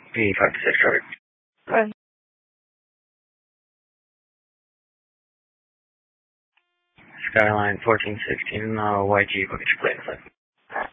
P56 traffic. Right. Skyline 1416, YG, what get your plate inside?